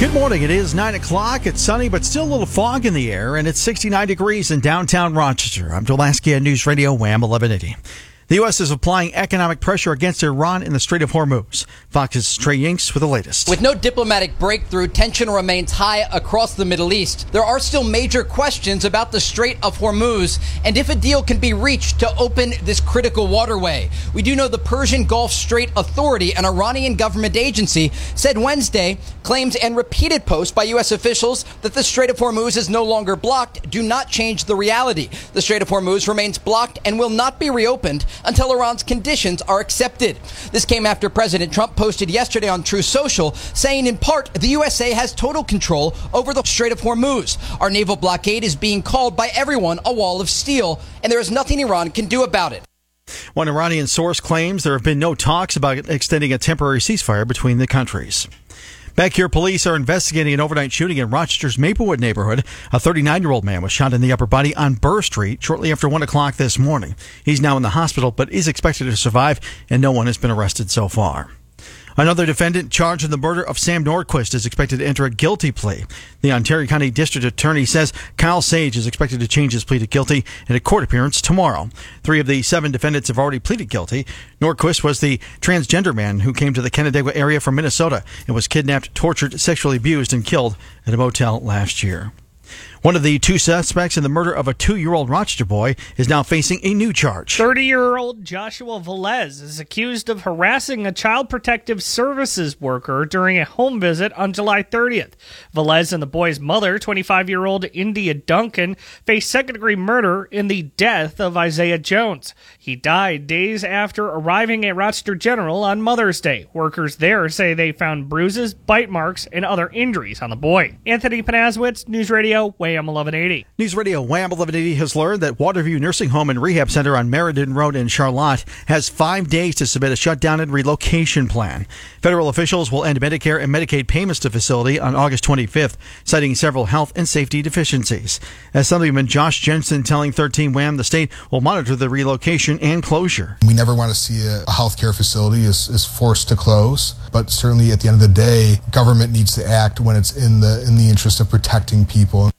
Good morning. It is 9 o'clock. It's sunny, but still a little fog in the air, and it's 69 degrees in downtown Rochester. I'm Dulaski on News Radio Wham 1180. The U.S. is applying economic pressure against Iran in the Strait of Hormuz. Fox's Trey Yinks with the latest. With no diplomatic breakthrough, tension remains high across the Middle East. There are still major questions about the Strait of Hormuz and if a deal can be reached to open this critical waterway. We do know the Persian Gulf Strait Authority, an Iranian government agency, said Wednesday claims and repeated posts by U.S. officials that the Strait of Hormuz is no longer blocked do not change the reality. The Strait of Hormuz remains blocked and will not be reopened until Iran's conditions are accepted. This came after President Trump posted yesterday on Truth Social, saying in part the USA has total control over the Strait of Hormuz. Our naval blockade is being called by everyone a wall of steel, and there is nothing Iran can do about it. One Iranian source claims there have been no talks about extending a temporary ceasefire between the countries. Back here, police are investigating an overnight shooting in Rochester's Maplewood neighborhood. A 39-year-old man was shot in the upper body on Burr Street shortly after 1 o'clock this morning. He's now in the hospital, but is expected to survive, and no one has been arrested so far. Another defendant charged in the murder of Sam Nordquist is expected to enter a guilty plea. The Ontario County District Attorney says Kyle Sage is expected to change his plea to guilty in a court appearance tomorrow. 3 of the 7 defendants have already pleaded guilty. Nordquist was the transgender man who came to the Canandaigua area from Minnesota and was kidnapped, tortured, sexually abused, and killed at a motel last year. One of the 2 suspects in the murder of a 2-year-old Rochester boy is now facing a new charge. 30-year-old Joshua Velez is accused of harassing a Child Protective Services worker during a home visit on July 30th. Velez and the boy's mother, 25-year-old India Duncan, face second-degree murder in the death of Isaiah Jones. He died days after arriving at Rochester General on Mother's Day. Workers there say they found bruises, bite marks, and other injuries on the boy. Anthony Panazwitz, News Radio, Wham 1180. News Radio Wham 1180 has learned that Waterview Nursing Home and Rehab Center on Meriden Road in Charlotte has 5 days to submit a shutdown and relocation plan. Federal officials will end Medicare and Medicaid payments to facility on August 25th, citing several health and safety deficiencies. Assemblyman Josh Jensen telling 13 Wham the state will monitor the relocation and closure. We never want to see a healthcare facility is forced to close, but certainly at the end of the day, government needs to act when it's in the interest of protecting people.